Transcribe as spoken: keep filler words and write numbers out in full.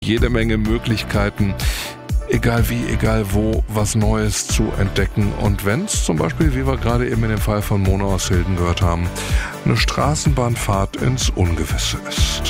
jede Menge Möglichkeiten, egal wie, egal wo, was Neues zu entdecken. Und wenn es zum Beispiel, wie wir gerade eben in dem Fall von Mona aus Hilden gehört haben, eine Straßenbahnfahrt ins Ungewisse ist.